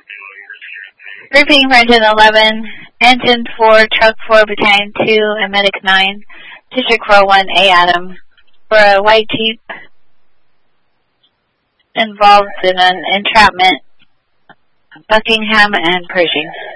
Briefing for Engine 11, Engine 4, Truck 4, Battalion 2, and Medic 9, District 401A Adam, for a white Jeep involved in an entrapment, Buckingham and Pershing.